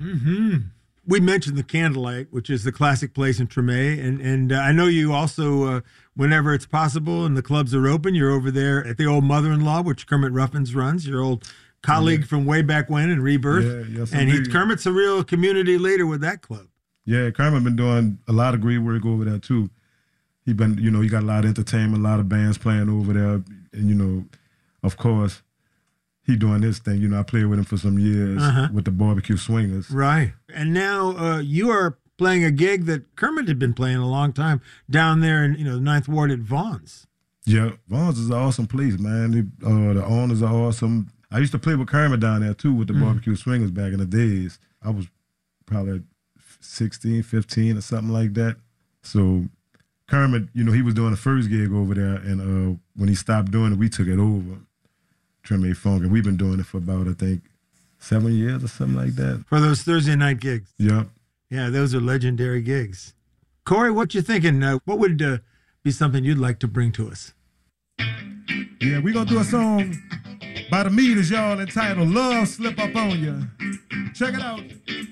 Mm-hmm. We mentioned the Candlelight, which is the classic place in Treme, and I know you also, whenever it's possible and the clubs are open, you're over there at the old Mother-in-Law, which Kermit Ruffins runs, your old colleague from way back when in Rebirth. Yeah, yes, and Kermit's a real community leader with that club. Yeah, Kermit been doing a lot of great work over there too. He been, he got a lot of entertainment, a lot of bands playing over there, and of course, he doing his thing. I played with him for some years with the Barbecue Swingers. Right. And now you are playing a gig that Kermit had been playing a long time down there in, the Ninth Ward at Vaughn's. Yeah, Vaughn's is an awesome place, man. The owners are awesome. I used to play with Kermit down there, too, with the Barbecue Swingers back in the days. I was probably 16, 15 or something like that. So Kermit, he was doing the first gig over there, and when he stopped doing it, we took it over. Treme Funk, and we've been doing it for about, I think, 7 years or something like that. For those Thursday night gigs. Yep. Yeah, those are legendary gigs. Corey, what you thinking? What would be something you'd like to bring to us? Yeah, we're going to do a song by the Meters, y'all, entitled Love Slip Up On Ya. Check it out.